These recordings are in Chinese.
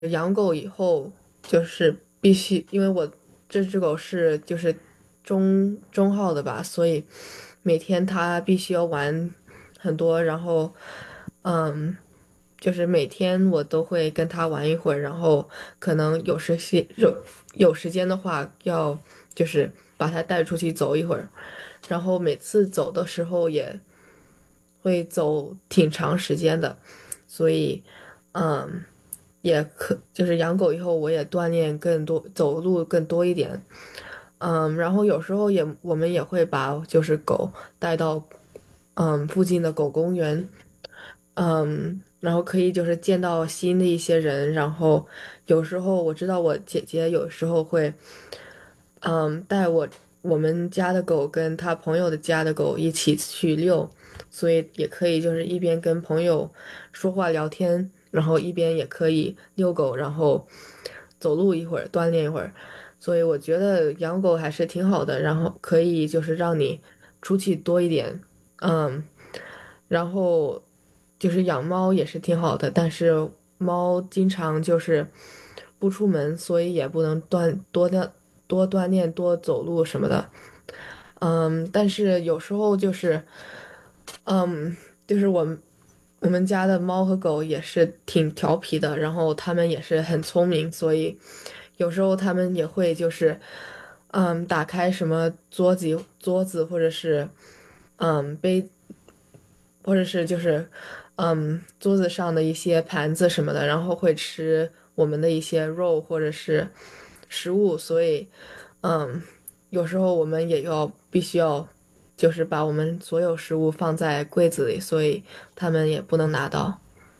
养狗以后就是必须，因为我这只狗是就是中号的吧，所以每天它必须要玩很多，然后嗯，就是每天我都会跟它玩一会儿，然后可能有时间的话要就是把它带出去走一会儿，然后每次走的时候也会走挺长时间的，所以嗯。就是养狗以后，我也锻炼更多，走路更多一点。然后有时候我们也会把就是狗带到附近的狗公园，然后可以就是见到新的一些人，然后有时候我知道我姐姐有时候会带我们家的狗跟他朋友的家的狗一起去遛，所以也可以就是一边跟朋友说话聊天，然后一边也可以遛狗，然后走路一会儿，锻炼一会儿。所以我觉得养狗还是挺好的，然后可以就是让你出去多一点，嗯，然后就是养猫也是挺好的，但是猫经常就是不出门，所以也不能多锻炼多走路什么的。但是有时候就是，嗯，就是我们家的猫和狗也是挺调皮的，然后它们也是很聪明，所以有时候它们也会就是，打开什么桌子或者是杯，或者是就是桌子上的一些盘子什么的，然后会吃我们的一些肉或者是食物，所以嗯。有时候我们也必须要，就是把我们所有食物放在柜子里，所以他们也不能拿到。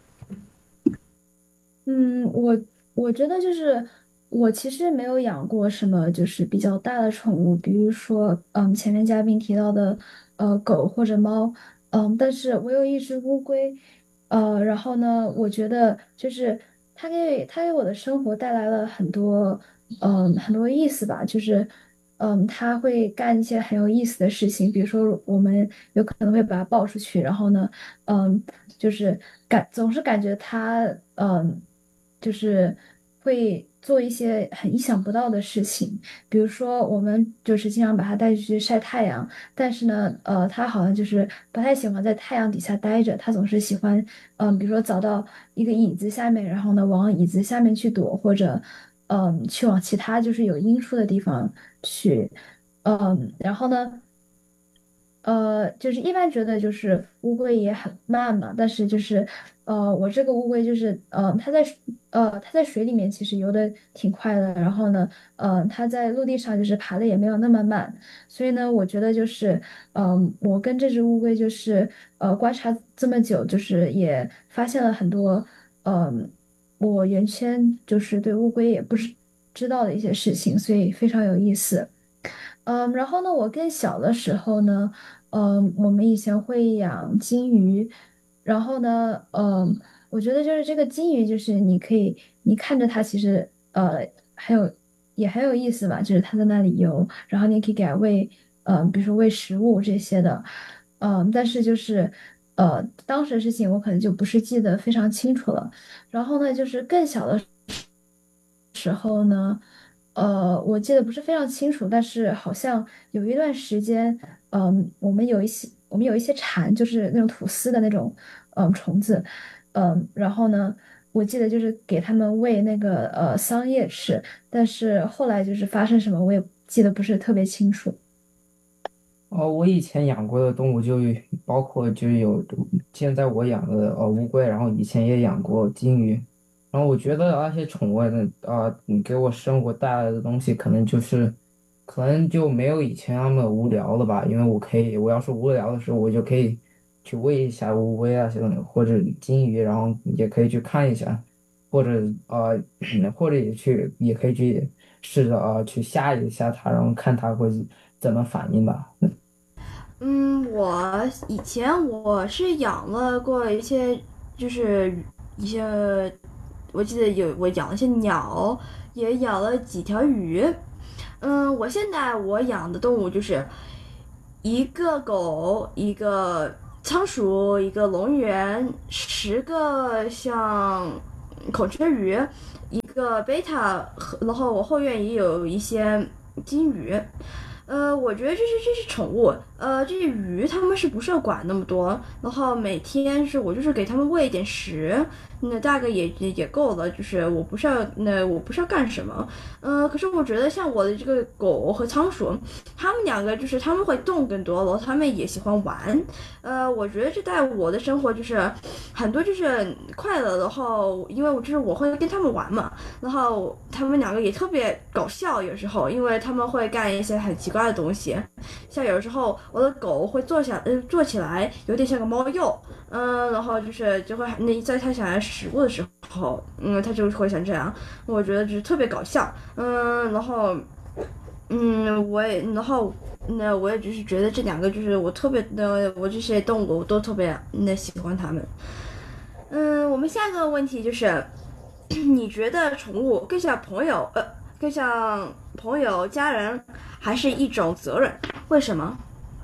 嗯，我觉得就是我其实没有养过什么就是比较大的宠物，比如说前面嘉宾提到的狗或者猫，但是我有一只乌龟，然后呢，我觉得就是它给我的生活带来了很多意思吧，就是它会干一些很有意思的事情，比如说我们有可能会把它抱出去，然后呢。嗯，就是总是感觉他就是会做一些很意想不到的事情，比如说我们就是经常把它带出去晒太阳，但是呢，它好像就是不太喜欢在太阳底下待着，它总是喜欢比如说找到一个椅子下面，然后呢往椅子下面去躲，或者去往其他就是有阴处的地方去，然后呢。就是一般觉得就是乌龟也很慢嘛，但是就是我这个乌龟就是它在水里面其实游的挺快的，然后呢，它在陆地上就是爬的也没有那么慢，所以呢，我觉得就是我跟这只乌龟就是观察这么久，就是也发现了很多我原先就是对乌龟也不是知道的一些事情，所以非常有意思。然后呢，我更小的时候呢，我们以前会养金鱼，然后呢，我觉得就是这个金鱼，就是你看着它，其实还有也很有意思吧，就是它在那里游，然后你可以给它喂，比如说喂食物这些的，但是就是当时的事情我可能就不是记得非常清楚了，然后呢，就是更小的。时候呢，我记得不是非常清楚，但是好像有一段时间，我们有一些蝉，就是那种吐丝的那种虫子，然后呢，我记得就是给它们喂那个桑叶吃，但是后来就是发生什么，我也记得不是特别清楚。 我以前养过的动物就包括就有现在我养的乌龟，然后以前也养过金鱼，然后我觉得那些宠物的你给我生活带来的东西可能就没有以前那么无聊了吧，因为我要是无聊的时候，我就可以去喂一下乌龟啊，像或者金鱼，然后也可以去看一下，或者或者也可以去试着去吓一下它，然后看它会怎么反应吧。 我以前我是养了过一些，就是一些，我记得我养了一些鸟，也养了几条鱼。我现在我养的动物就是一个狗，一个仓鼠，一个龙螈，10个像孔雀鱼，一个贝塔，然后我后院也有一些金鱼。我觉得这是宠物，这些鱼它们是不需要管那么多，然后每天我就是给它们喂一点食，那大概也够了，就是我不需要干什么，可是我觉得像我的这个狗和仓鼠，它们两个就是它们会动更多了，它们也喜欢玩，我觉得这在我的生活就是很多就是快乐，然后因为我会跟它们玩嘛，然后它们两个也特别搞笑，有时候因为它们会干一些很奇怪的东西，像有时候我的狗会坐起来，有点像个猫鼬，然后就会在它想要食物的时候，它就会像这样，我觉得就是特别搞笑，然后。我也就是觉得这两个就是我特别的，我这些动物我都特别喜欢它们。我们下一个问题就是，你觉得宠物更像朋友、家人，还是一种责任？为什么？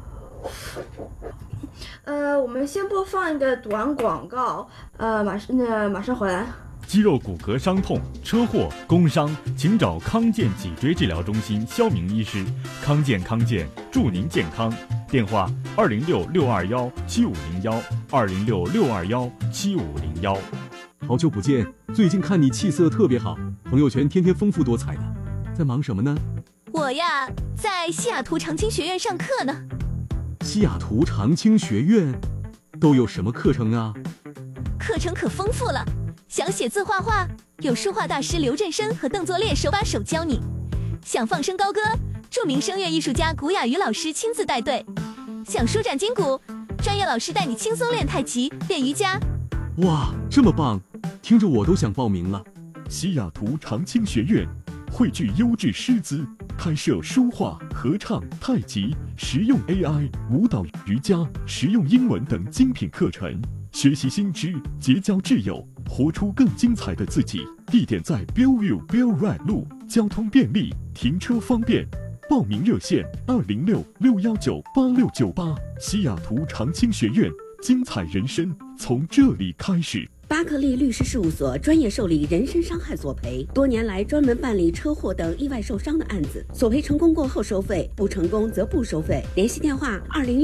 我们先播放一个短广告，马上回来。 肌肉骨骼伤痛、车祸、工伤，请找康健脊椎治疗中心肖明医师。康健，祝您健康。电话206-621-7501，206-621-7501。 好久不见，最近看你气色特别好，朋友圈天天丰富多彩的，在忙什么呢？ 我呀，在西雅图长青学院上课呢。 西雅图长青学院都有什么课程啊？ 课程可丰富了。想写字画画，有书画大师刘振生和邓作烈手把手教你；想放声高歌，著名声乐艺术家古雅瑜老师亲自带队；想舒展筋骨，专业老师带你轻松练太极、练瑜伽。 哇，这么棒，听着我都想报名了。 西雅图长青学院汇聚优质师资，开设书画、合唱、太极、实用 AI、舞蹈、瑜伽、实用英文等精品课程，学习新知，结交挚友，活出更精彩的自己。地点在 Bellevue Bell Right 路，交通便利，停车方便。报名热线206-619-8698。西雅图长青学院，精彩人生从这里开始。 巴克利律师事务所专业受理人身伤害索赔，多年来专门办理车祸等意外受伤的案子，索赔成功过后收费，不成功则不收费。联系电话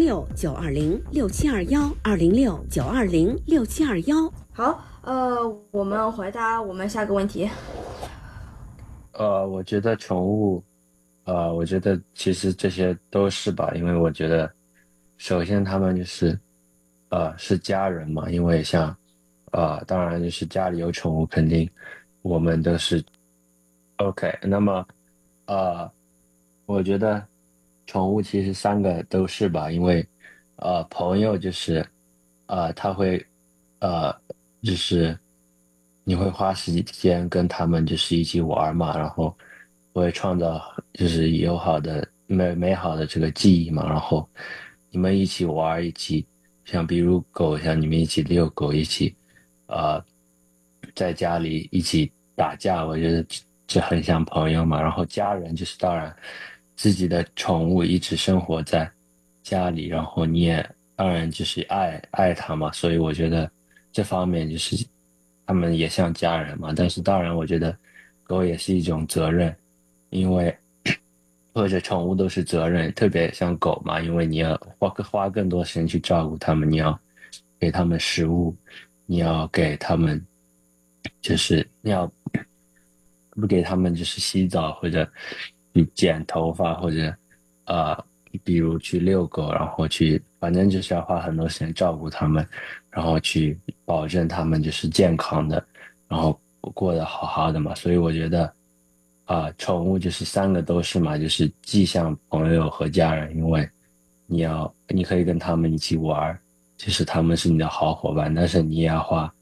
206-920-6721，206-920-6721。 好，我们回答我们下个问题。 我觉得宠物，我觉得其实这些都是吧，因为我觉得，首先他们就是，是家人嘛，因为像。当然就是家里有宠物，肯定我们都是 OK。那么，我觉得宠物其实三个都是吧，因为朋友就是，他会，就是你会花时间跟他们就是一起玩嘛，然后会创造就是友好的美好的这个记忆嘛，然后你们一起玩，一起像比如狗，像你们一起遛狗，一起。在家里一起打架，我觉得这很像朋友嘛。然后家人就是当然自己的宠物一直生活在家里，然后你也当然就是爱它嘛。所以我觉得这方面就是他们也像家人嘛。但是当然我觉得狗也是一种责任，因为或者宠物都是责任，特别像狗嘛，因为你要花更多时间去照顾它们，你要给它们食物。你要给他们，就是你要不给他们就是洗澡或者去剪头发或者比如去遛狗，然后反正就是要花很多时间照顾他们，然后去保证他们就是健康的，然后过得好好的嘛。所以我觉得宠物就是三个都是嘛，就是既像朋友和家人，因为你可以跟他们一起玩。就是他们是你的好伙伴，但是你也要花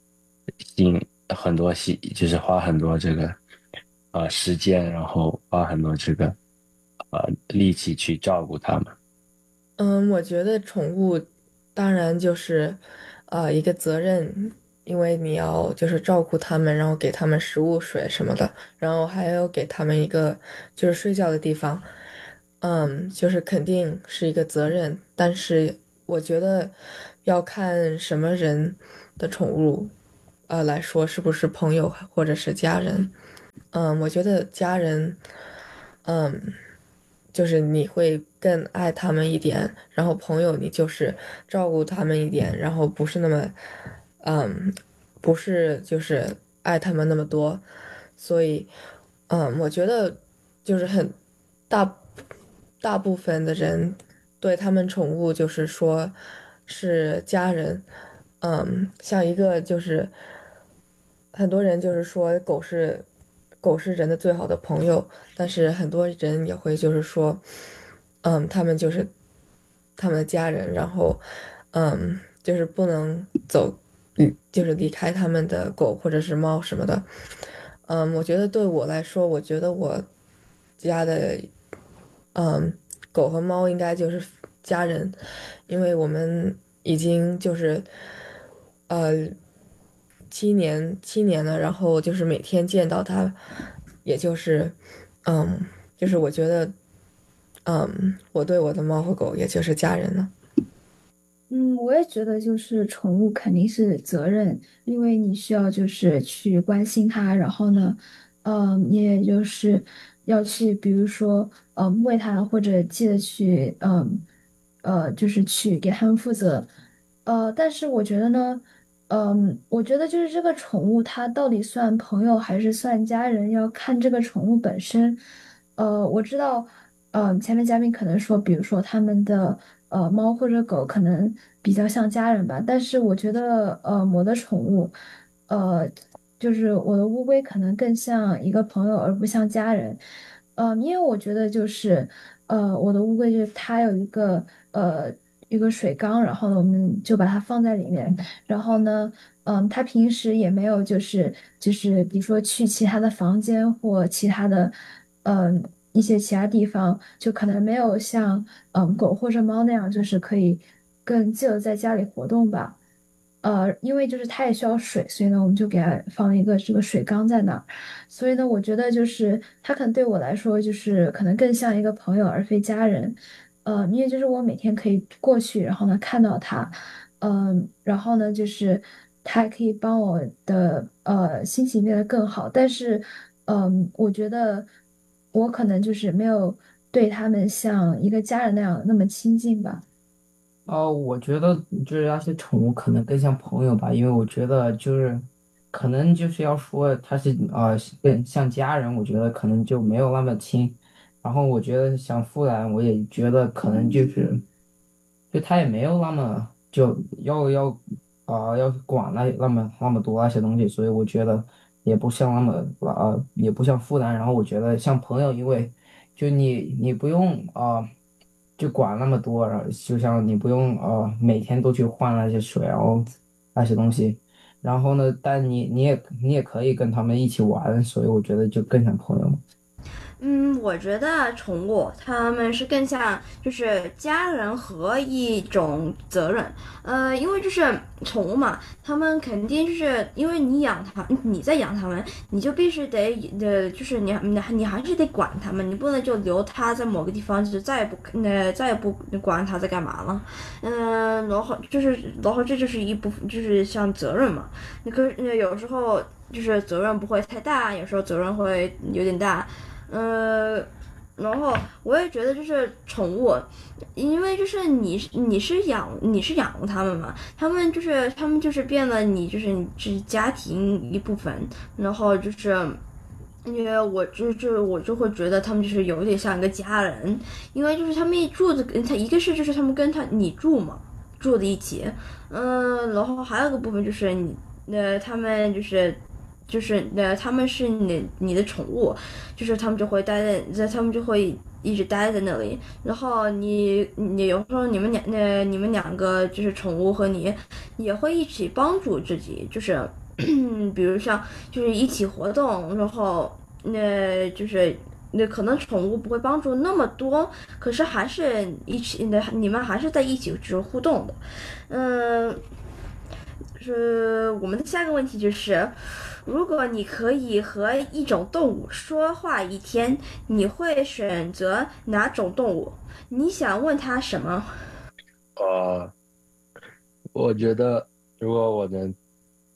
就是花很多这个时间，然后花很多这个力气去照顾他们。 我觉得宠物当然就是一个责任，因为你要就是照顾它们，然后给它们食物、水什么的，然后还要给它们一个就是睡觉的地方，就是肯定是一个责任，但是我觉得要看什么人的宠物， 来说是不是朋友或者是家人。我觉得家人，嗯，就是你会更爱他们一点，然后朋友你就是照顾他们一点，然后不是那么，嗯，不是就是爱他们那么多，所以，我觉得就是大大部分的人对他们宠物就是说是家人，像一个就是很多人就是说狗是人的最好的朋友，但是很多人也会就是说，他们就是他们的家人，然后就是不能走，就是离开他们的狗或者是猫什么的。我觉得对我来说，我觉得我家的嗯狗和猫应该就是家人，因为我们已经就是呃七年了，然后就是每天见到它，也就是嗯就是我觉得我对我的猫和狗也就是家人了。 我也觉得就是宠物肯定是责任，因为你需要就是去关心它，然后呢，你也就是要去，比如说，喂它，或者记得去，就是去给它们负责。但是我觉得呢，我觉得就是这个宠物它到底算朋友还是算家人，要看这个宠物本身。我知道。前面嘉宾可能说，比如说他们的猫或者狗可能比较像家人吧，但是我觉得我的宠物，呃就是我的乌龟可能更像一个朋友而不像家人，因为我觉得就是我的乌龟就是它有一个水缸，然后呢我们就把它放在里面，然后呢。它平时也没有就是比如说去其他的房间或其他的一些其他地方，就可能没有像狗或者猫那样，就是可以更自由在家里活动吧。因为就是它也需要水，所以呢，我们就给它放了一个这个水缸在那儿。所以呢，我觉得就是它可能对我来说，就是可能更像一个朋友而非家人。因为就是我每天可以过去，然后呢看到它，然后呢就是它还可以帮我的心情变得更好。但是，我觉得我可能就是没有对他们像一个家人那样那么亲近吧。 我觉得就是那些宠物可能更像朋友吧，因为我觉得就是可能就是要说它是更像家人，我觉得可能就没有那么亲。然后我觉得像富兰，我也觉得可能就他也没有那么就要管那么多那些东西，所以我觉得也不像那么也不像负担。然后我觉得像朋友，因为就你不用就管那么多，然后就像你不用每天都去换那些水，然后那些东西。然后呢，但你也可以跟他们一起玩，所以我觉得就更像朋友嘛。 我觉得宠物它们是更像就是家人和一种责任，因为就是宠物嘛，它们肯定就是因为你养它，你在养它们，你就必须就是你还是得管它们，你不能就留它在某个地方，就是再也不管它在干嘛了，然后这就是一部分，就是像责任嘛，有时候就是责任不会太大，有时候责任会有点大。呃，然后我也觉得就是宠物，因为就是你是养了它们嘛，它们就是变了你是家庭一部分，然后就是因为我就会觉得他们就是有点像一个家人，因为就是他们一住的，他一个是就是他们跟你住嘛，住在一起，然后还有一个部分就是他们他们是你的宠物，就是他们就会他们就会一直待在那里。然后你有时候你们两个就是宠物和你也会一起帮助自己，就是比如像就是一起活动，然后就是。那可能宠物不会帮助那么多，可是还是一起，你们还是在一起就是互动的，嗯，是我们的下一个问题就是，如果你可以和一种动物说话一天，你会选择哪种动物？你想问它什么？ 呃，我觉得如果我能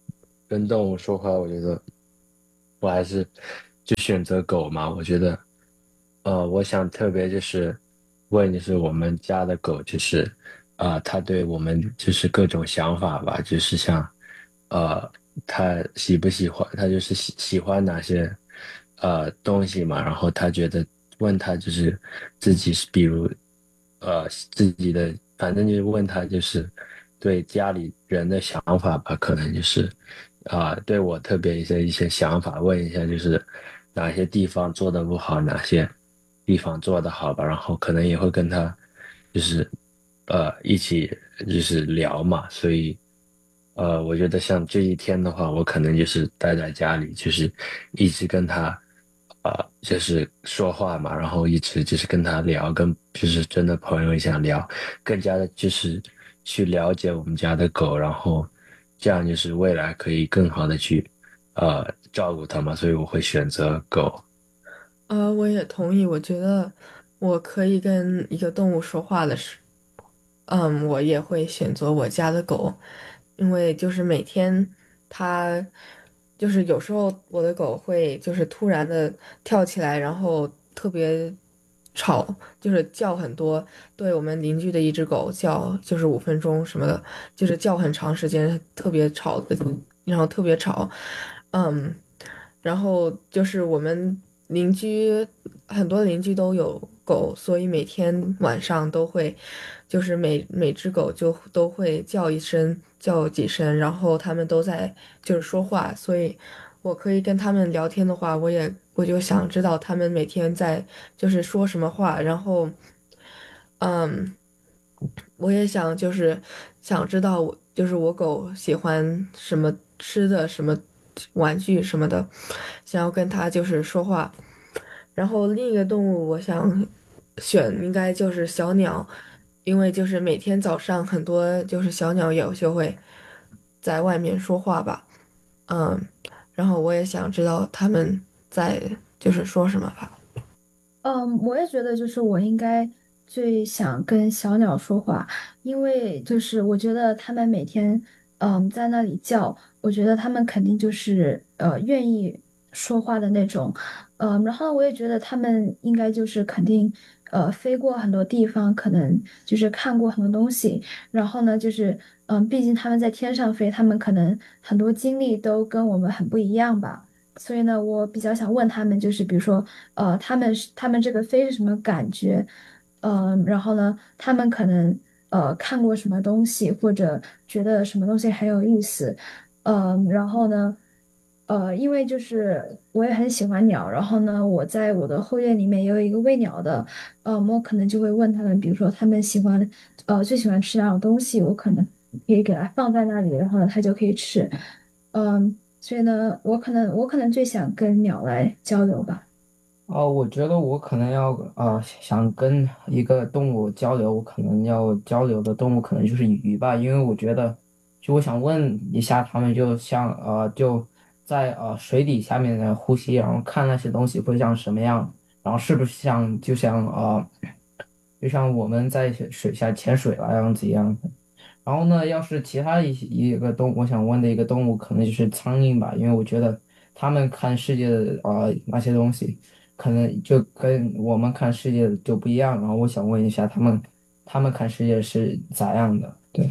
跟动物说话，我觉得我还是就选择狗嘛。我觉得，我想特别就是问，就是我们家的狗，就是它对我们就是各种想法吧，就是像，呃，它喜不喜欢，它就是喜欢哪些东西嘛，然后它觉得问它就是自己是比如自己的，反正就是问他就是对家里人的想法吧，可能就是对我特别一些想法，问一下就是哪些地方做的不好，哪些地方做的好吧，然后可能也会跟他就是一起就是聊嘛，所以我觉得像这一天的话，我可能就是待在家里，就是一直跟他就是说话嘛，然后一直就是跟他聊，跟就是真的朋友一样聊，更加的就是去了解我们家的狗，然后这样就是未来可以更好的去照顾它嘛，所以我会选择狗。 我也同意。我觉得我可以跟一个动物说话的时，我也会选择我家的狗，因为就是每天它就是有时候我的狗会就是突然的跳起来，然后特别吵，就是叫很多，对我们邻居的一只狗叫就是5分钟什么的，就是叫很长时间，特别吵的，然后特别吵，嗯。然后就是我们邻居很多邻居都有狗，所以每天晚上都会，就是每只狗就都会叫一声，叫几声，然后它们都在就是说话，所以我可以跟它们聊天的话，我就想知道它们每天在就是说什么话，然后嗯。我也想就是想知道我狗喜欢什么吃的什么玩具什么的，想要跟它就是说话。然后另一个动物我想选应该就是小鸟，因为就是每天早上很多就是小鸟也就会在外面说话吧，嗯，然后我也想知道它们在就是说什么吧。 我也觉得就是我应该最想跟小鸟说话，因为就是我觉得它们每天在那里叫，我觉得它们肯定就是愿意说话的那种，然后我也觉得它们应该就是肯定飞过很多地方，可能就是看过很多东西，然后呢就是毕竟它们在天上飞，它们可能很多经历都跟我们很不一样吧。所以呢，我比较想问他们，就是比如说，他们这个飞是什么感觉？然后呢，他们可能看过什么东西，或者觉得什么东西很有意思，然后呢，因为就是我也很喜欢鸟，然后呢，我在我的后院里面也有一个喂鸟的，我可能就会问他们，比如说他们喜欢，最喜欢吃哪种东西，我可能可以给它放在那里，然后呢，它就可以吃。所以呢，我可能最想跟鸟来交流吧。 我觉得我可能要想跟一个动物交流，我可能要交流的动物可能就是鱼吧，因为我觉得，就我想问一下他们，就像就在水底下面的呼吸，然后看那些东西会像什么样，然后是不是像就像我们在水下潜水那样子一样的。然后呢，要是其他一个动物，我想问的一个动物可能就是苍蝇吧，因为我觉得他们看世界的那些东西，可能就跟我们看世界就不一样。然后我想问一下他们看世界是咋样的？对。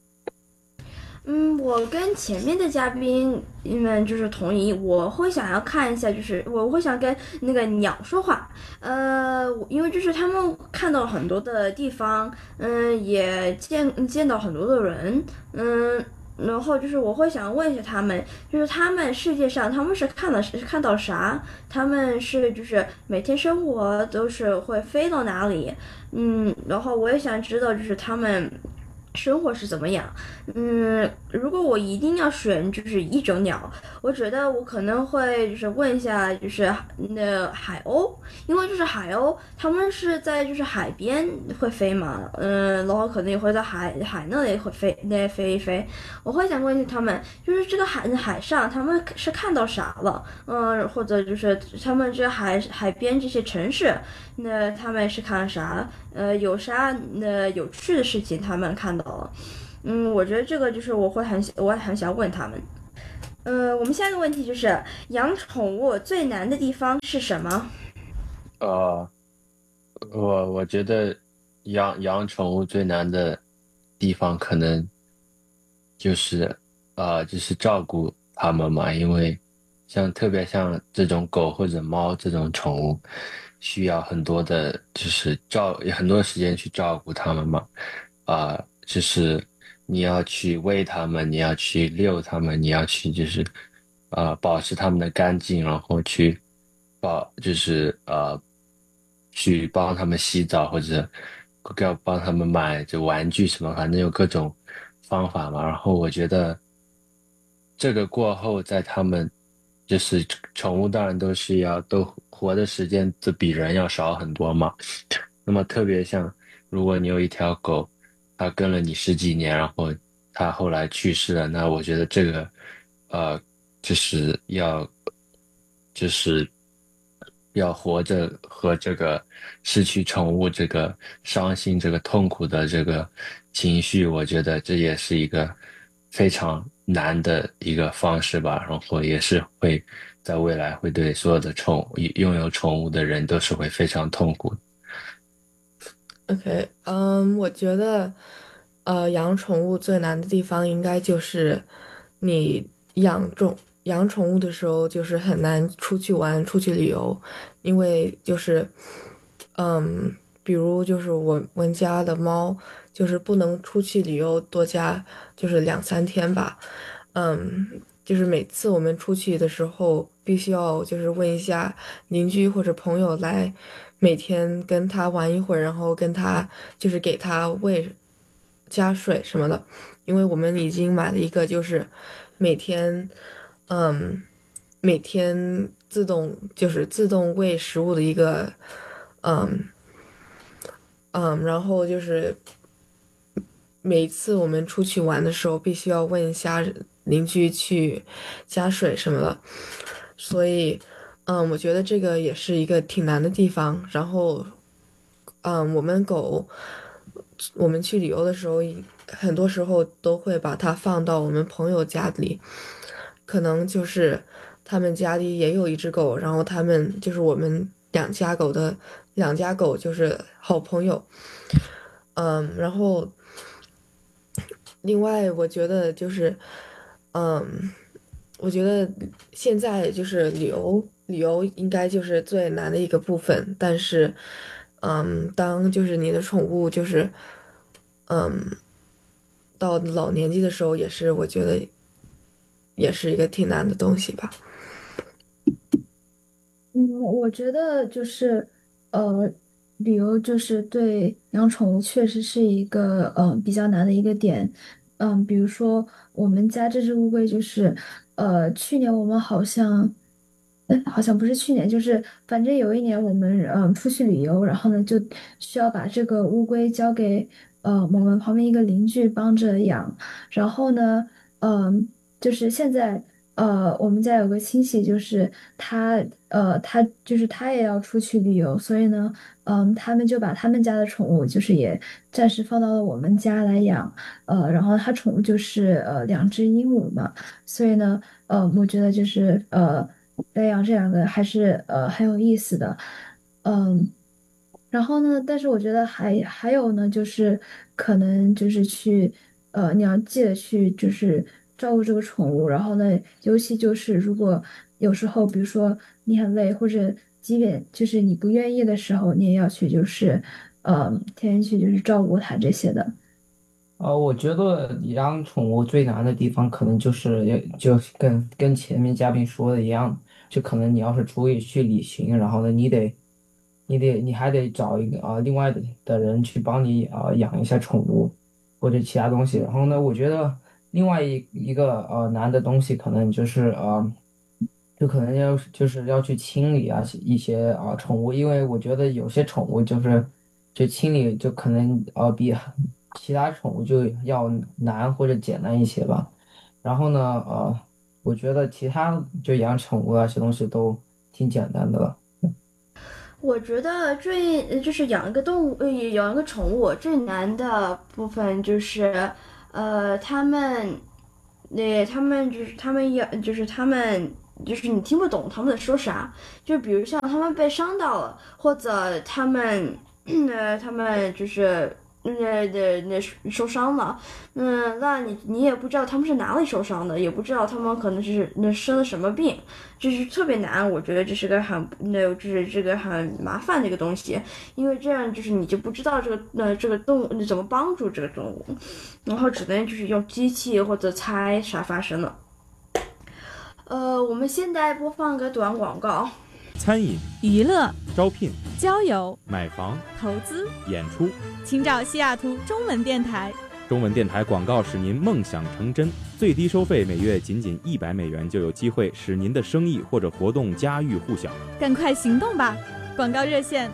我跟前面的嘉宾们就是同意，我会想要看一下，就是我会想跟那个鸟说话，因为就是他们看到很多的地方，也见到很多的人，然后就是我会想问一下他们，就是他们世界上他们是看到啥？他们是就是每天生活都是会飞到哪里？然后我也想知道就是他们生活是怎么样？如果我一定要选就是一种鸟，我觉得我可能会就是问一下就是那海鸥，因为就是海鸥它们是在就是海边会飞嘛，然后可能也会在海那里会飞一飞，我会想问一下他们，就是这个海上他们是看到啥了，或者就是他们这海边这些城市，那他们是看啥？有啥有趣的事情他们看到了？我觉得这个就是我也很想问他们。 我们下一个问题就是养宠物最难的地方是什么？ 我觉得养宠物最难的地方可能就是就是照顾它们嘛，因为特别像这种狗或者猫这种宠物，需要很多的就是很多时间去照顾它们嘛，就是你要去喂它们，你要去遛它们，你要去就是保持它们的干净，然后去就是去帮它们洗澡或者要帮它们买就玩具什么，反正有各种方法嘛。然后我觉得这个过后，在它们就是宠物，当然都活的时间就比人要少很多嘛。那么特别像如果你有一条狗，它跟了你十几年，然后它后来去世了，那我觉得这个就是就是要活着和这个失去宠物这个伤心、这个痛苦的这个情绪，我觉得这也是一个非常难的一个方式吧。然后也是会在未来会对所有的拥有宠物的人都是会非常痛苦的。 OK，我觉得，养宠物最难的地方应该就是你养宠物的时候，就是很难出去玩、出去旅游，因为就是，比如就是我们家的猫，就是不能出去旅游多加就是2、3天吧，就是每次我们出去的时候，必须要就是问一下邻居或者朋友来，每天跟它玩一会儿，然后跟它就是给它喂、加水什么的，因为我们已经买了一个就是每天，嗯，每天自动喂食物的一个，嗯然后就是每一次我们出去玩的时候，必须要问一下邻居去加水什么的，所以，我觉得这个也是一个挺难的地方。然后，我们狗，我们去旅游的时候，很多时候都会把它放到我们朋友家里，可能就是他们家里也有一只狗，然后他们就是我们两家狗就是好朋友。然后另外我觉得就是，嗯，我觉得现在就是旅游应该就是最难的一个部分，但是，当就是你的宠物就是，嗯，到老年纪的时候，也是我觉得也是一个挺难的东西吧。 我觉得就是呃，旅游就是对养宠物确实是一个比较难的一个点。比如说我们家这只乌龟就是去年我们好像不是去年，就是反正有一年我们出去旅游，然后呢就需要把这个乌龟交给我们旁边一个邻居帮着养，然后呢，就是现在。我们家有个亲戚，就是他也要出去旅游，所以呢，他们就把他们家的宠物，就是也暂时放到了我们家来养，然后他宠物就是2只鹦鹉嘛，所以呢，我觉得就是来养这两个还是很有意思的，嗯。然后呢，但是我觉得还有呢，就是可能就是去，你要记得去就是照顾这个宠物，然后呢，尤其就是如果有时候，比如说你很累，或者即便就是你不愿意的时候，你也要去就是，天天去就是照顾它这些的。 我觉得养宠物最难的地方，可能就是就跟前面嘉宾说的一样，就可能你要是出去旅行，然后呢，你还得找一个另外的人去帮你养一下宠物或者其他东西。然后呢，我觉得另外一个难的东西，可能就是就可能就是要去清理一些宠物，因为我觉得有些宠物就清理就可能比其他宠物就要难或者简单一些吧。然后呢，我觉得其他就养宠物这些东西都挺简单的了。 我觉得就是养一个动物，养一个宠物最难的部分就是，他们他们你听不懂他们在说啥，就比如像他们被伤到了，或者他们就是受伤了，那你也不知道他们是哪里受伤的，也不知道他们可能是生了什么病，就是特别难。我觉得这是个很麻烦的一个东西，因为这样就是你就不知道这个动物怎么帮助这个动物，然后只能就是用机器或者猜啥发生了。我们现在播放个短广告。 餐饮、 娱乐、 招聘、 交友、 买房、 投资、 演出， 请找西雅图中文电台。 中文电台广告使您梦想成真，最低收费每月仅$100就有机会使您的生意或者活动家喻户晓。 赶快行动吧！广告热线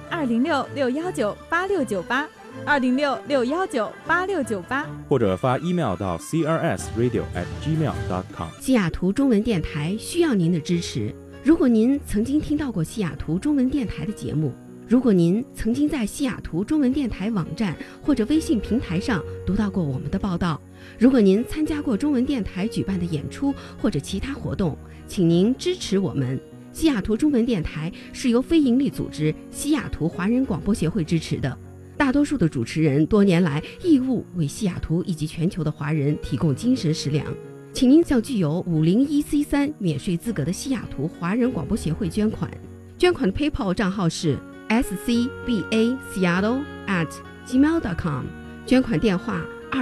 206-619-8698，206-619-8698， 或者发 email 到 crsradio@gmail.com。 西雅图中文电台需要您的支持。如果您曾经听到过西雅图中文电台的节目，如果您曾经在西雅图中文电台网站或者微信平台上读到过我们的报道，如果您参加过中文电台举办的演出或者其他活动，请您支持我们。西雅图中文电台是由非营利组织西雅图华人广播协会支持的，大多数的主持人多年来义务为西雅图以及全球的华人提供精神食粮。请您向具有501C3免税资格的西雅图华人广播协会捐款，捐款的 PayPal 账号是scbaseattle@gmail.com， 捐款电话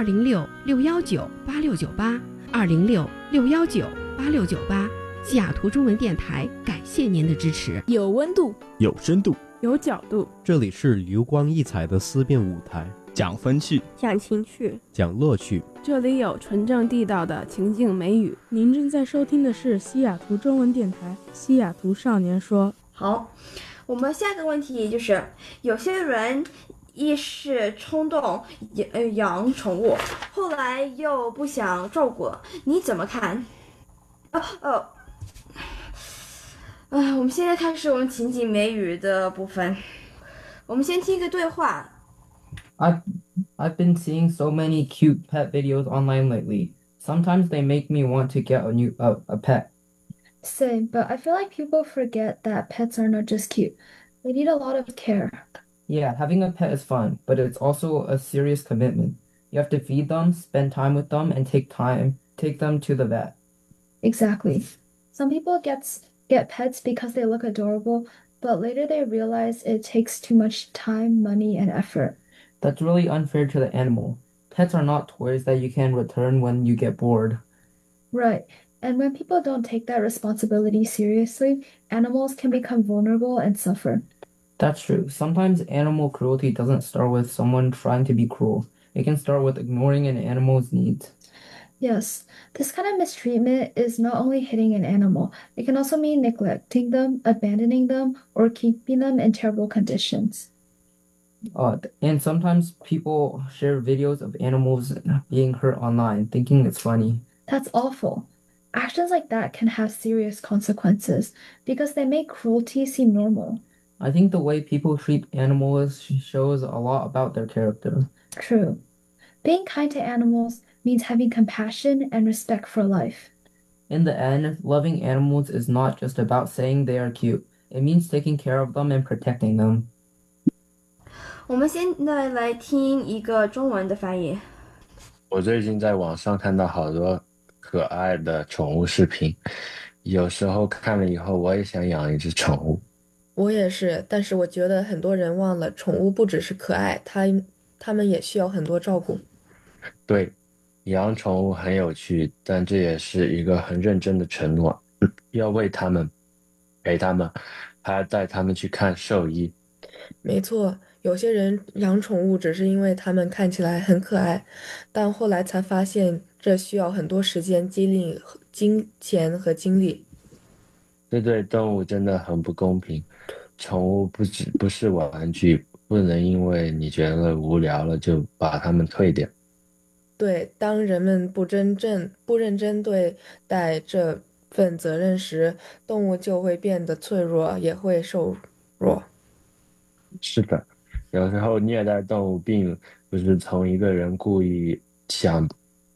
206-619-8698，206-619-8698。西雅图中文电台感谢您的支持。 有温度， 有深度， 有角度， 这里是流光溢彩的思辨舞台， 讲风趣， 讲情趣， 讲乐趣， 这里有纯正地道的情境美语。您正在收听的是西雅图中文电台西雅图少年说。 好，我们下个问题就是，有些人一时冲动养宠物，后来又不想照顾，你怎么看？我们现在开始我们情景美语的部分。我们先听一个对话。 I've been seeing so many cute pet videos online lately. Sometimes they make me want to get a pet. Same, but I feel like people forget that pets are not just cute. They need a lot of care. Yeah, having a pet is fun, but it's also a serious commitment. You have to feed them, spend time with them, and take them to the vet. Exactly. Some people get pets because they look adorable, but later they realize it takes too much time, money, and effort. That's really unfair to the animal. Pets are not toys that you can return when you get bored. Right. And when people don't take that responsibility seriously, animals can become vulnerable and suffer. That's true. Sometimes animal cruelty doesn't start with someone trying to be cruel. It can start with ignoring an animal's needs. Yes, this kind of mistreatment is not only hitting an animal, it can also mean neglecting them, abandoning them, or keeping them in terrible conditions. And sometimes people share videos of animals being hurt online, thinking it's funny. That's awful. Actions like that can have serious consequences because they make cruelty seem normal. I think the way people treat animals shows a lot about their character. True. Being kind to animals means having compassion and respect for life. In the end, loving animals is not just about saying they are cute. It means taking care of them and protecting them. 我们现在来听一个中文的翻译。 我最近在网上看到好多可爱的宠物视频，有时候看了以后，我也想养一只宠物。 我也是，但是我觉得很多人忘了，宠物不只是可爱，它们也需要很多照顾。 对，养宠物很有趣，但这也是一个很认真的承诺，要喂它们，陪它们，还要带它们去看兽医。 没错，有些人养宠物只是因为它们看起来很可爱，但后来才发现这需要很多时间、金钱和精力。 这对动物真的很不公平。宠物不是玩具，不能因为你觉得无聊了就把它们退掉。 对，当人们不认真对待这份责任时，动物就会变得脆弱，也会瘦弱。 是的，有时候虐待动物并不是从一个人故意想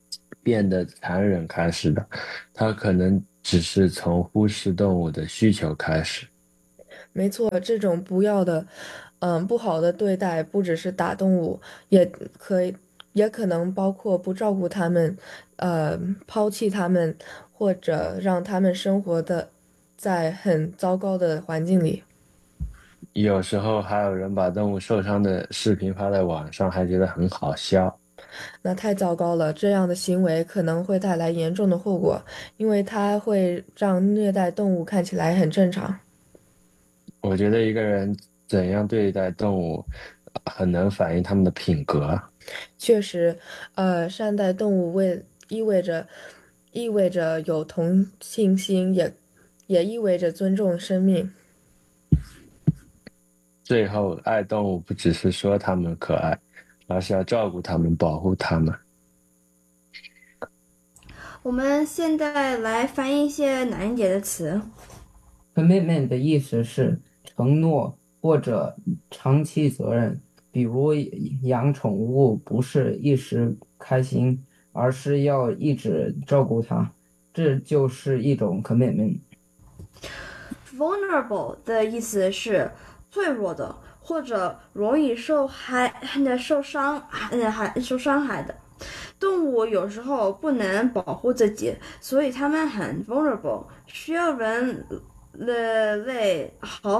变得残忍开始的，它可能只是从忽视动物的需求开始。 没错，这种不好的对待，不只是打动物，也可以，也可能包括不照顾它们，抛弃它们，或者让它们生活在很糟糕的环境里。 有时候还有人把动物受伤的视频发在网上，还觉得很好笑。 那太糟糕了，这样的行为可能会带来严重的后果，因为它会让虐待动物看起来很正常。 我觉得一个人怎样对待动物，很能反映他们的品格。 确实，善待动物意味着有同情心，也意味着尊重生命。 最后，爱动物不只是说它们可爱，而是要照顾它们、保护它们。 我们现在来翻译一些难一点的词。 Commitment 的意思是承诺或者长期责任，比如养宠物不是一时开心，而是要一直照顾它，这就是一种 commitment。 Vulnerable 的意思是脆弱的，或者容易受伤害的。动物有时候不能保护自己，所以它们很 vulnerable， 需要人类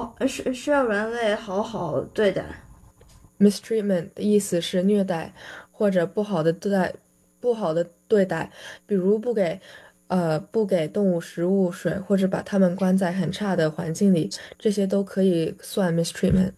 好好对待。 Mistreatment 的意思是虐待或者不好的对待，比如不给动物食物、水，或者把它们关在很差的环境里，这些都可以算 mistreatment。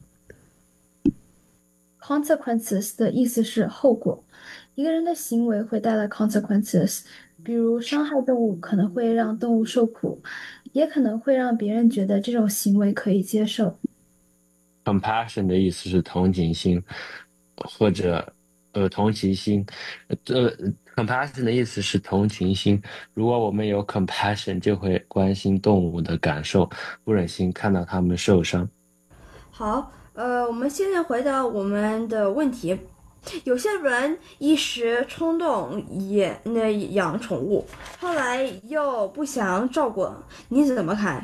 Consequences 的意思是后果，一个人的行为会带来 consequences，比如伤害动物可能会让动物受苦，也可能会让别人觉得这种行为可以接受。 Compassion 的意思是同情心，或者同情心。Compassion 的意思是同情心。如果我们有 compassion，就会关心动物的感受，不忍心看到它们受伤。 好，我们现在回到我们的问题。有些人一时冲动养宠物，后来又不想照顾，你怎么看？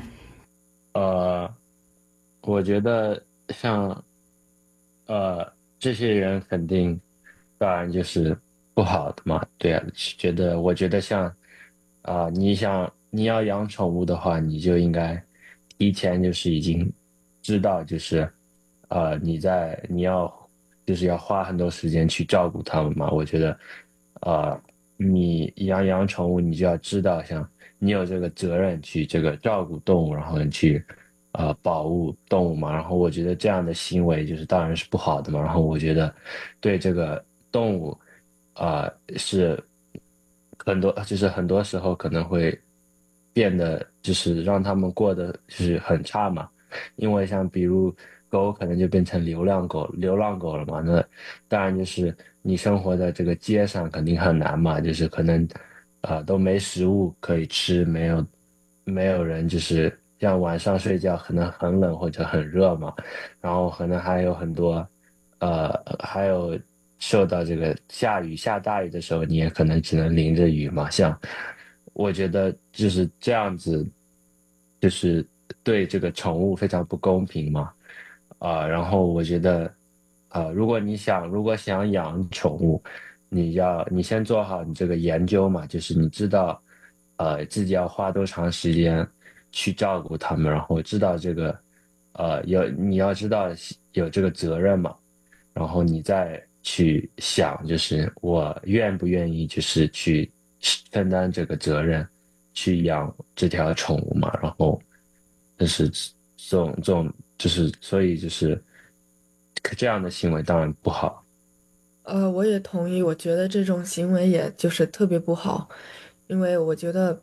我觉得像这些人肯定当然就是不好的嘛。对啊，我觉得像你要养宠物的话，你就应该提前就是已经知道就是你要花很多时间去照顾它们嘛。我觉得你养宠物，你就要知道像你有这个责任去这个照顾动物，然后去保护动物嘛。然后我觉得这样的行为就是当然是不好的嘛。然后我觉得对这个动物是很多时候可能会变得就是让他们过得就是很差嘛。因为像比如狗可能就变成流浪狗了嘛。那当然就是你生活在这个街上肯定很难嘛，就是可能都没食物可以吃，没有人就是像晚上睡觉可能很冷或者很热嘛。然后可能还有很多还有受到这个下大雨的时候，你也可能只能淋着雨嘛。像我觉得就是这样子，就是对这个宠物非常不公平嘛。然后我觉得如果想养宠物，你先做好你这个研究嘛，就是你知道自己要花多长时间去照顾它们，然后知道这个你要知道有这个责任嘛。然后你再去想，就是我愿不愿意，就是去承担这个责任，去养这条宠物嘛。然后，就是这种，就是所以就是这样的行为当然不好。 我也同意，我觉得这种行为也就是特别不好，因为我觉得，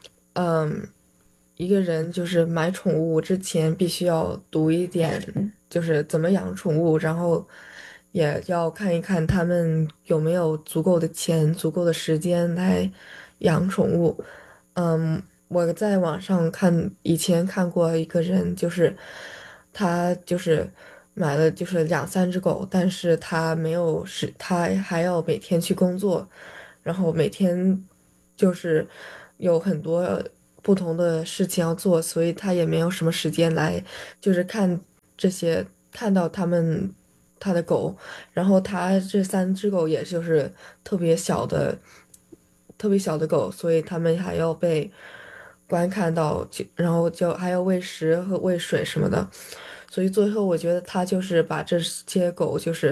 一个人就是买宠物之前必须要读一点，就是怎么养宠物，然后也要看一看他们有没有足够的钱、足够的时间来养宠物。我在网上以前看过一个人，就是他就是买了就是2、3只狗，但是他没有他还要每天去工作， 然后每天就是有很多不同的事情要做，所以他也没有什么时间来就是看这些，看到他的狗，然后他这3只狗也就是特别小的。特别小的狗，所以它们还要被观看到，然后就还要喂食和喂水什么的，所以最后我觉得他就是把这些狗就是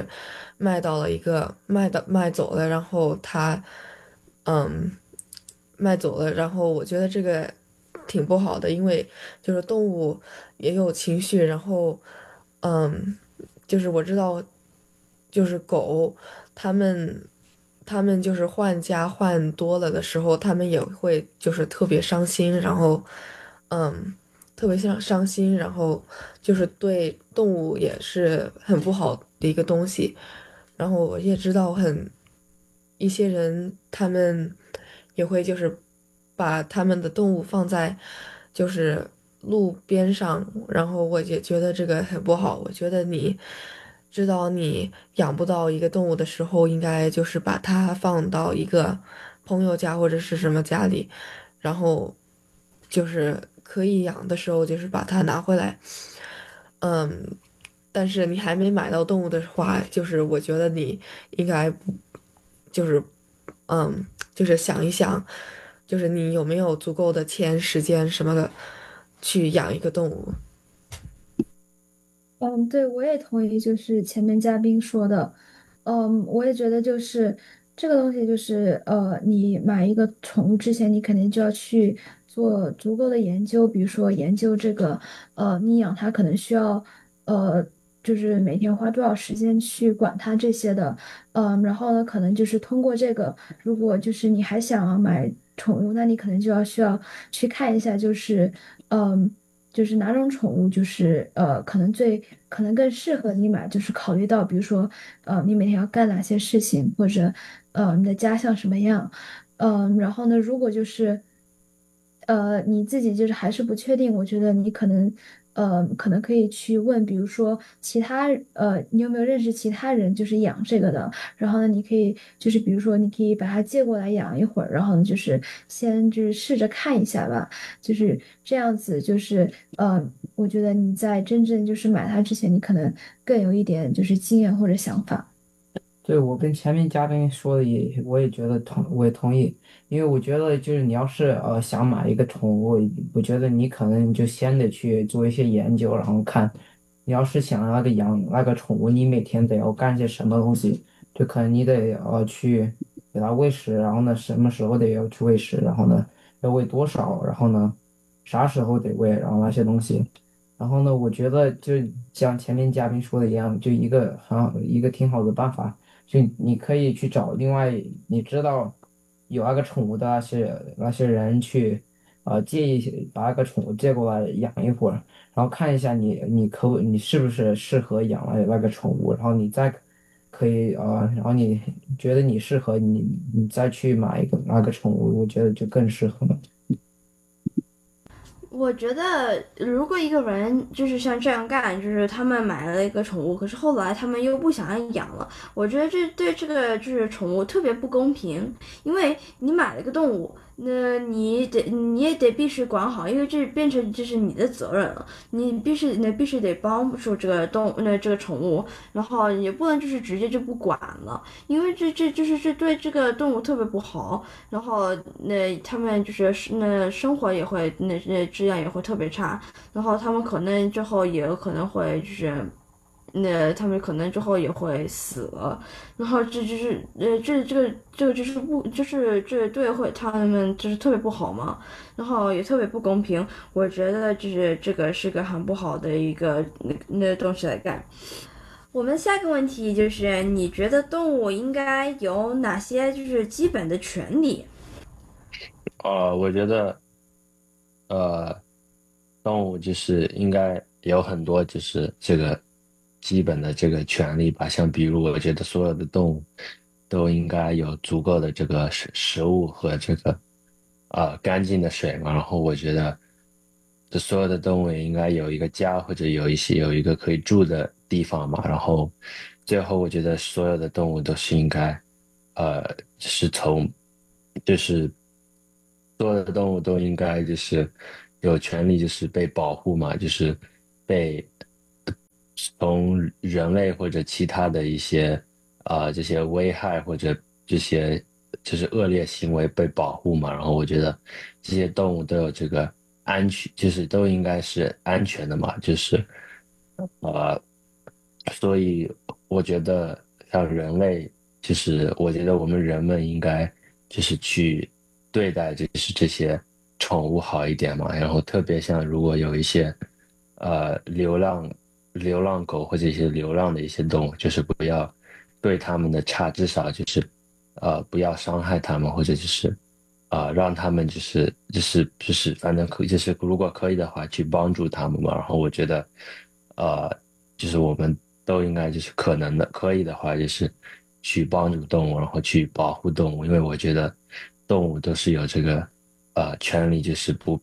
卖走了，然后嗯卖走了，然后我觉得这个挺不好的，因为就是动物也有情绪，然后嗯就是我知道就是狗它们。他们就是换家换多了的时候，他们也会就是特别伤心，然后，嗯，特别伤心，然后就是对动物也是很不好的一个东西。然后我也知道一些人他们也会就是把他们的动物放在就是路边上，然后我也觉得这个很不好。我觉得你知道你养不到一个动物的时候，应该就是把它放到一个朋友家或者是什么家里，然后就是可以养的时候，就是把它拿回来。嗯，但是你还没买到动物的话，就是我觉得你应该不，就是嗯，就是想一想，就是你有没有足够的钱、时间什么的去养一个动物。 嗯，对，我也同意，就是前面嘉宾说的，我也觉得就是这个东西，就是你买一个宠物之前，你肯定就要去做足够的研究，比如说研究这个，你养它可能需要，呃，就是每天花多少时间去管它这些的，然后呢，可能就是通过这个，如果就是你还想要买宠物，那你可能就需要去看一下，就是嗯。就是哪种宠物，就是可能更适合你买，就是考虑到比如说你每天要干哪些事情，或者你的家像什么样，然后呢，如果就是你自己就是还是不确定，我觉得你可能可以去问，比如说你有没有认识其他人就是养这个的，然后呢，你可以就是比如说你可以把它借过来养一会儿，然后呢就是先就是试着看一下吧。就是这样子，就是我觉得你在真正就是买它之前，你可能更有一点就是经验或者想法。 对，我跟前面嘉宾说的我也觉得我也同意，因为我觉得就是你要是想买一个宠物，我觉得你可能就先得去做一些研究，然后看你要是想养那个宠物，你每天得要干些什么东西，就可能你得去给它喂食，然后呢什么时候得要去喂食，然后呢要喂多少，然后呢啥时候得喂，然后那些东西。然后呢，我觉得就像前面嘉宾说的一样，就一个挺好的办法。就你可以去找另外你知道有那个宠物的那些人去，把那个宠物借过来养一会儿，然后看一下你是不是适合养那个宠物，然后你再可以然后你觉得你适合你再去买一个那个宠物，我觉得就更适合了。 我觉得，如果一个人就是像这样干，就是他们买了一个宠物，可是后来他们又不想养了，我觉得这对这个就是宠物特别不公平，因为你买了个动物，那你也得必须管好，因为这变成就是你的责任了，你必须得帮助这个这个宠物，然后也不能就是直接就不管了，因为这对这个动物特别不好，然后他们就是生活也会质量也会特别差，然后他们可能之后也有可能会就是他们可能之后也会死了，然后这就是这个就是不就是这对会他们就是特别不好嘛，然后也特别不公平，我觉得就是这个是个很不好的一个东西来干。我们下个问题就是，你觉得动物应该有哪些就是基本的权利？ 我觉得，动物就是应该有很多就是这个基本的这个权利吧，像比如我觉得所有的动物都应该有足够的这个食物和这个干净的水嘛，然后我觉得这所有的动物也应该有一个家或者有一个可以住的地方嘛，然后最后我觉得所有的动物都是应该是从就是所有的动物都应该就是有权利就是被保护嘛，就是被从人类或者其他的一些这些危害或者这些就是恶劣行为被保护嘛。然后我觉得这些动物都有这个安全，就是都应该是安全的嘛，就是呃，所以我觉得像人类，就是我觉得我们人们应该就是去对待就是这些宠物好一点嘛。然后特别像如果有一些流浪狗或者一些流浪的一些动物，就是不要对它们的差，至少就是不要伤害它们，或者就是让他们就是反正就是如果可以的话去帮助他们嘛。然后我觉得呃就是我们都应该就是可以的话就是去帮助动物，然后去保护动物，因为我觉得动物都是有这个权利，就是不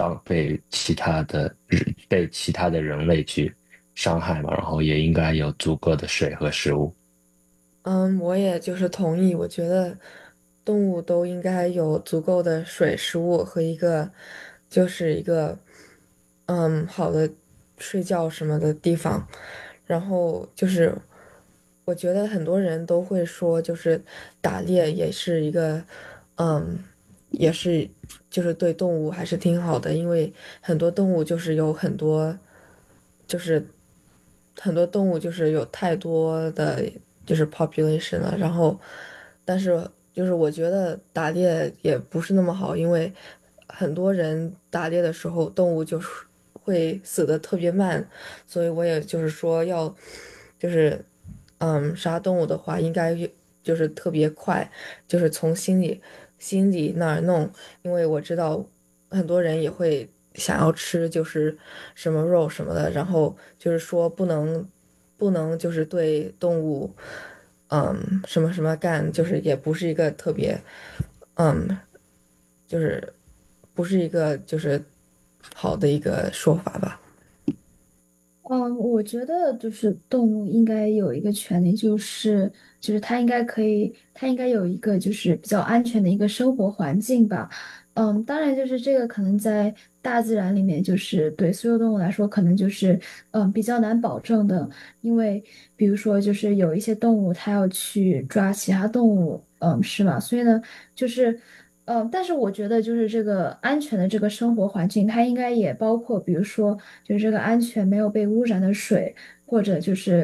被其他的人类去伤害嘛，然后也应该有足够的水和食物。 我也就是同意，我觉得动物都应该有足够的水、食物和一个好的睡觉什么的地方。然后就是我觉得很多人都会说，就是打猎也是一个嗯，也是就是对动物还是挺好的，因为很多动物就是有很多。就是很多动物就是有太多的就是 population 了，然后但是就是我觉得打猎也不是那么好，因为很多人打猎的时候动物就是会死的特别慢，所以我也就是说要就是杀动物的话应该就是特别快，就是从心里那儿弄，因为我知道很多人也会想要吃就是什么肉什么的，然后就是说不能就是对动物什么什么干，就是也不是一个特别嗯就是不是一个就是好的一个说法吧。 我觉得就是动物应该有一个权利，就是它应该可以，它应该有一个就是比较安全的一个生活环境吧。当然就是这个可能在大自然里面，就是对所有动物来说，可能就是比较难保证的，因为比如说就是有一些动物它要去抓其他动物，是吗？所以呢，就是。但是我觉得就是这个安全的这个生活环境，它应该也包括，比如说就是这个安全没有被污染的水，或者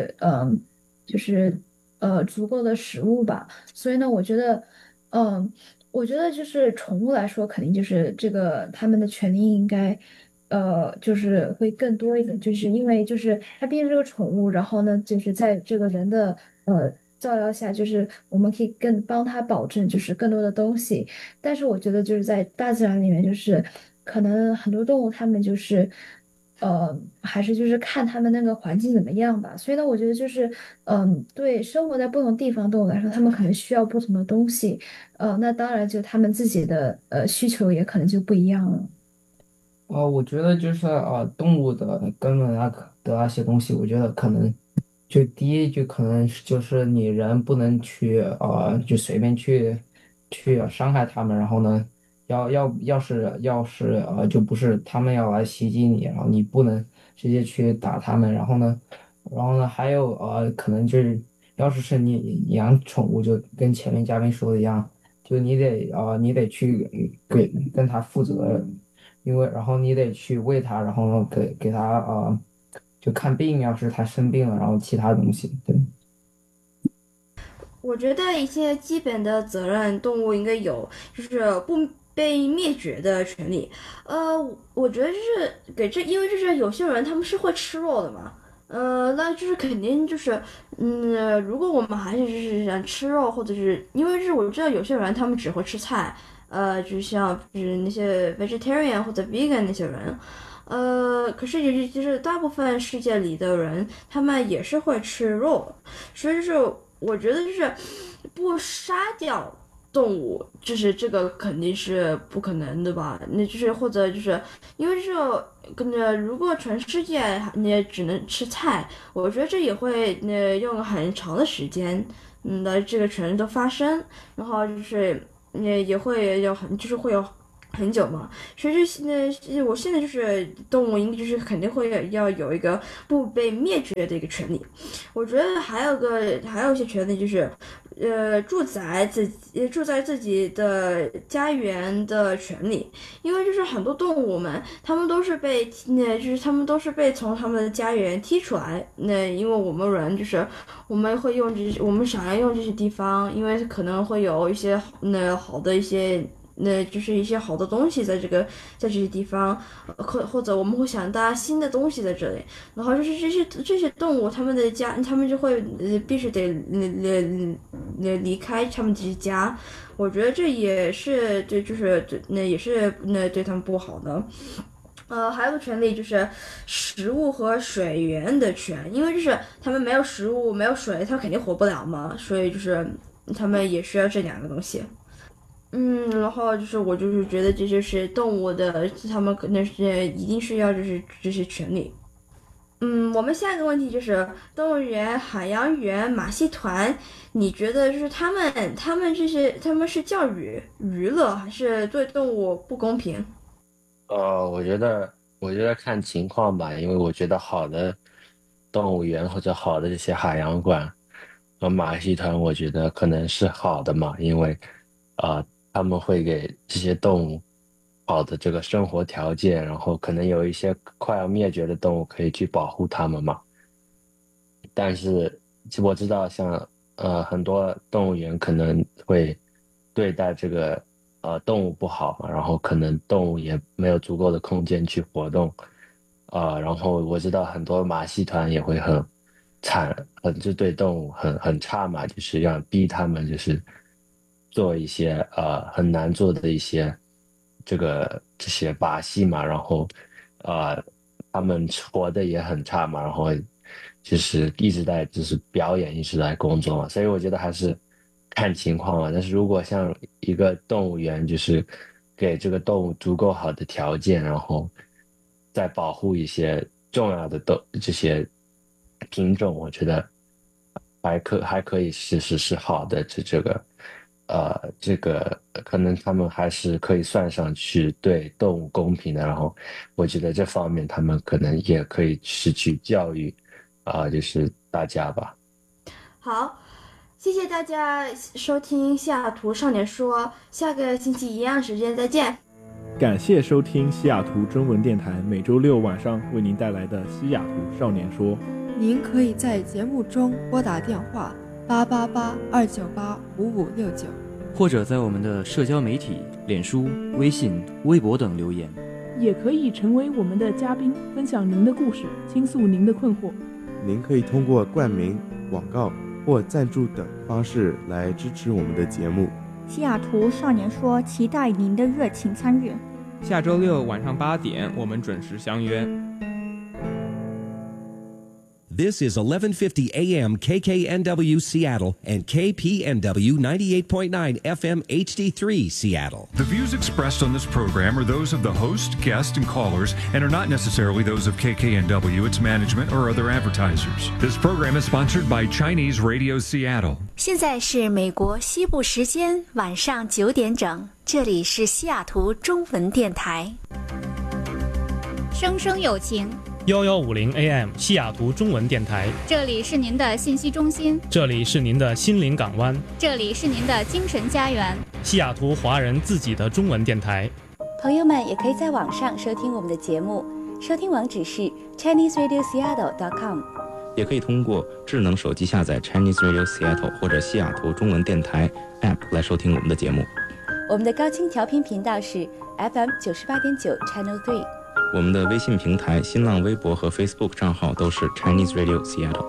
就是足够的食物吧。所以呢，嗯，我觉得就是宠物来说，肯定就是这个他们的权利应该。就是会更多一点，就是因为就是它毕竟是个宠物，然后呢，就是在这个人的照料下，就是我们可以更帮它保证就是更多的东西。但是我觉得就是在大自然里面，就是可能很多动物它们就是还是就是看它们那个环境怎么样吧。所以呢，我觉得就是对生活在不同地方的动物来说，它们可能需要不同的东西。那当然就它们自己的需求也可能就不一样了。 我觉得就是动物的根本的那些东西，我觉得可能就第一就可能是就是你人不能去就随便去伤害它们，然后呢，要是就不是他们要来袭击你，然后你不能直接去打他们，然后呢还有可能就是要是你养宠物，就跟前面嘉宾说的一样，就你得去跟它负责。因为然后你得去喂它，然后给它就看病，要是它生病了，然后其他东西，对。 我觉得一些基本的责任，动物应该有，就是不被灭绝的权利。我觉得就是因为就是有些人他们是会吃肉的嘛，那就是肯定就是，如果我们还是就是想吃肉，或者是因为就是我知道有些人他们只会吃菜，就像就是那些 vegetarian 或者 vegan 那些人。可是也就是大部分世界里的人，他们也是会吃肉，所以就是我觉得就是不杀掉动物，就是这个肯定是不可能的吧？那就是或者就是因为这跟着，如果全世界你也只能吃菜，我觉得这也会用很长的时间，的这个全都发生，然后就是也会有就是会有很久嘛，所以我现在就是动物应该就是肯定会要有一个不被灭绝的一个权利。我觉得还有一些权利就是，住在自己的家园的权利，因为就是很多动物们，他们都是被从他们的家园踢出来。因为我们人就是我们会用我们想要用这些地方，因为可能会有一些好的一些。就是一些好的东西在这些地方，或者我们会想搭新的东西在这里，然后就是这些动物，他们的家，他们就会必须得离开他们这些家。我觉得这也是也是对他们不好的。还有个权利就是食物和水源的权，因为就是他们没有食物没有水，他们肯定活不了嘛，所以就是他们也需要这两个东西。然后就是我就是觉得这就是动物的，他们可能是一定是要就是这些权利。我们下一个问题就是动物园、海洋园、马戏团，你觉得就是他们是教育、娱乐，还是对动物不公平？ 我觉得看情况吧，因为我觉得好的动物园或者好的这些海洋馆和马戏团，我觉得可能是好的嘛，因为他们会给这些动物好的这个生活条件，然后可能有一些快要灭绝的动物可以去保护它们嘛。但是我知道像很多动物园可能会对待这个动物不好嘛，然后可能动物也没有足够的空间去活动然后我知道很多马戏团也会很惨，就对动物很差嘛，就是要逼他们就是做一些很难做的一些这些把戏嘛，然后他们活得也很差嘛，然后就是一直在就是表演，一直在工作嘛，所以我觉得还是看情况嘛。但是如果像一个动物园，就是给这个动物足够好的条件，然后再保护一些重要的这些品种，我觉得还可以是好的。这个可能他们还是可以算上去对动物公平的，然后我觉得这方面他们可能也可以是去教育就是大家吧。 好，谢谢大家收听西雅图少年说，下个星期一样时间再见。 感谢收听西雅图中文电台每周六晚上为您带来的西雅图少年说。 您可以在节目中拨打电话888-298-5569， 或者在我们的社交媒体脸书、微信、微博等留言， 也可以成为我们的嘉宾，分享您的故事，倾诉您的困惑。 您可以通过冠名、广告或赞助等方式来支持我们的节目。 西雅图少年说，期待您的热情参与。 下周六晚上8点，我们准时相约。 This is 1150 AM KKNW Seattle and KPNW 98.9 FM HD3 Seattle. The views expressed on this program are those of the host, guests, and callers and are not necessarily those of KKNW, its management, or other advertisers. This program is sponsored by Chinese Radio Seattle. 现在是美国西部时间晚上9点整，这里是西雅图中文电台。 声声有情。 1150 AM 西雅图中文电台， 这里是您的信息中心， 这里是您的心灵港湾， 这里是您的精神家园， 西雅图华人自己的中文电台。 朋友们也可以在网上收听我们的节目，收听网址是 ChineseRadioSeattle.com， 也可以通过智能手机下载 Chinese Radio Seattle 或者西雅图中文电台 App 来收听我们的节目。 我们的高清调频频道是 FM 98.9 Channel 3。 我们的微信平台、新浪微博和 Facebook 账号都是 Chinese Radio Seattle。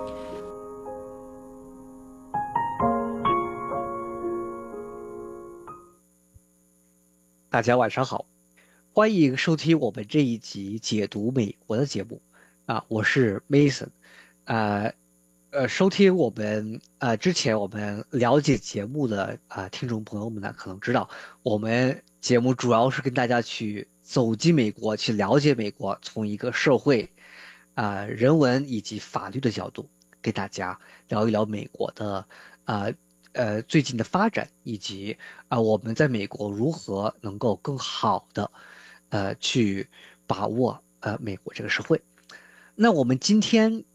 大家晚上好，欢迎收听我们这一集解读美国的节目我是 Mason。收听我们之前我们了解节目的听众朋友们呢，可能知道我们节目主要是跟大家去走进美国，去了解美国，从一个社会人文以及法律的角度给大家聊一聊美国的最近的发展，以及我们在美国如何能够更好的去把握美国这个社会。那我们今天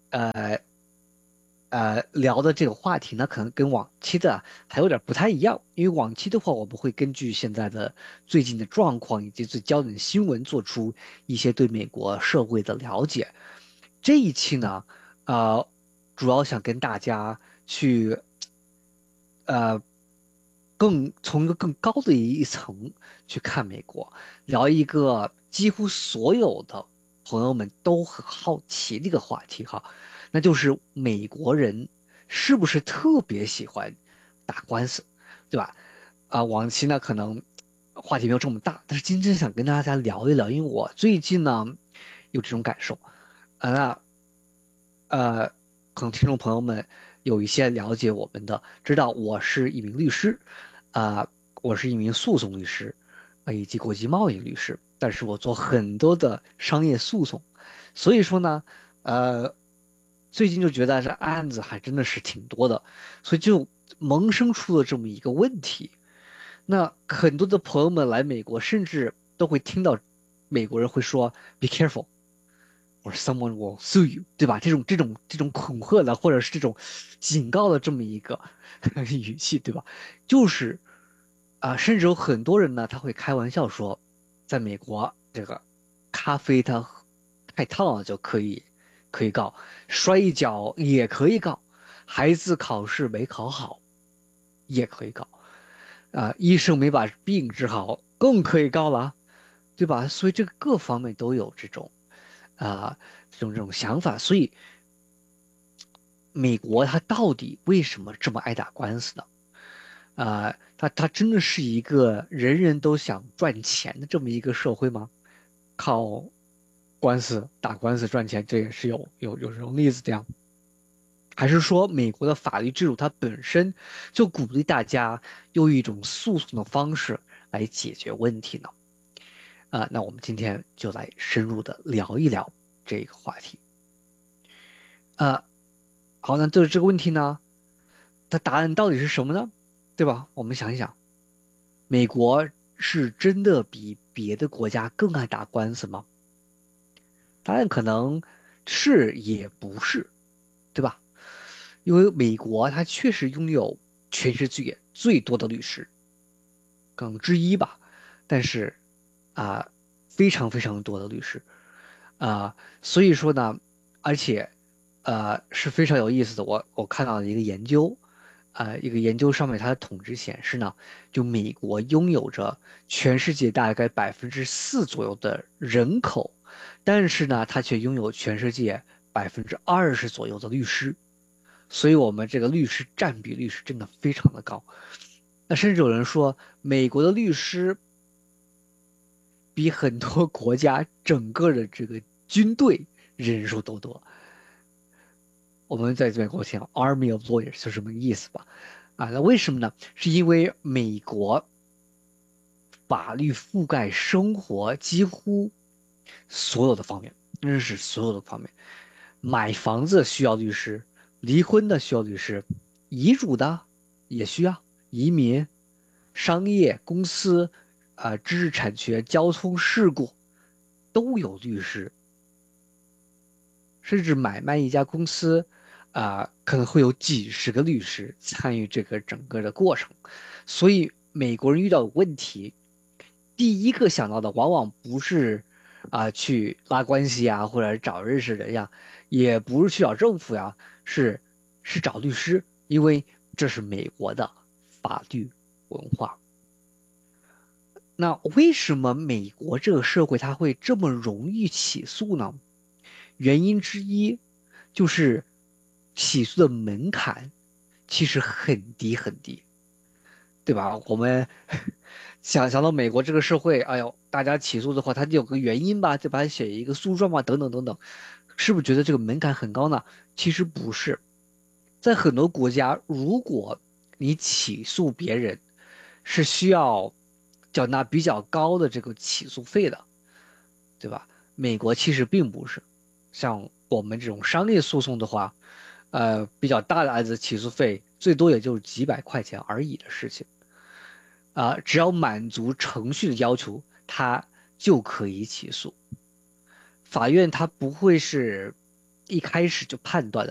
聊的这个话题呢，可能跟往期的还有点不太一样，因为往期的话，我们会根据现在的最近的状况以及最焦点新闻，做出一些对美国社会的了解。这一期呢，主要想跟大家去，从一个更高的一层去看美国，聊一个几乎所有的朋友们都很好奇的一个话题哈。那就是美国人是不是特别喜欢打官司，对吧？往期呢可能话题没有这么大，但是今天想跟大家聊一聊，因为我最近呢有这种感受。可能听众朋友们有一些了解我们的，知道我是一名律师，我是一名诉讼律师，以及国际贸易律师，但是我做很多的商业诉讼，所以说呢，最近就觉得这案子还真的是挺多的，所以就萌生出了这么一个问题。那很多的朋友们来美国，甚至都会听到美国人会说 "Be careful"， 或者 "Someone will sue you"， 对吧？这种恐吓的，或者是这种警告的这么一个语气，对吧？就是甚至有很多人呢，他会开玩笑说，在美国这个咖啡它太烫了就可以告，摔一跤也可以告，孩子考试没考好也可以告，医生没把病治好更可以告了，对吧？所以这个各方面都有这种想法。所以美国它到底为什么这么爱打官司呢？它真的是一个人人都想赚钱的这么一个社会吗？靠打官司赚钱，这也是有这种例子这样，还是说美国的法律制度它本身就鼓励大家用一种诉讼的方式来解决问题呢？那我们今天就来深入的聊一聊这个话题。好，那对这个问题呢，它答案到底是什么呢？对吧？我们想一想，美国是真的比别的国家更爱打官司吗？答案可能是也不是，对吧？因为美国它确实拥有全世界最多的律师，可能之一吧，但是非常非常多的律师，所以说呢，而且是非常有意思的。我看到了一个研究，一个研究上面它的统计显示呢，就美国拥有着全世界大概4%左右的人口，但是呢，它却拥有全世界20%左右的律师，所以我们这个律师占比率是真的非常的高。那甚至有人说，美国的律师比很多国家整个的这个军队人数都多。我们在美国讲 Army of Lawyers 是什么意思吧？那为什么呢？是因为美国法律覆盖生活几乎所有的方面，真是所有的方面。买房子需要律师，离婚的需要律师，遗嘱的也需要，移民、商业、公司、知识产权、交通事故都有律师，甚至买卖一家公司，可能会有几十个律师参与这个整个的过程。所以美国人遇到问题，第一个想到的往往不是去拉关系啊，或者找认识人呀，也不是去找政府呀，是找律师，因为这是美国的法律文化。那为什么美国这个社会它会这么容易起诉呢？原因之一就是起诉的门槛其实很低很低，对吧？我们想到美国这个社会，哎呦，大家起诉的话，它就有个原因吧，对吧？写一个诉状吧，等等等等，是不是觉得这个门槛很高呢？其实不是，在很多国家，如果你起诉别人，是需要缴纳比较高的这个起诉费的，对吧？美国其实并不是，像我们这种商业诉讼的话，比较大的案子起诉费最多也就是几百块钱而已的事情。只要满足程序的要求，他就可以起诉。法院他不会是一开始就判断的，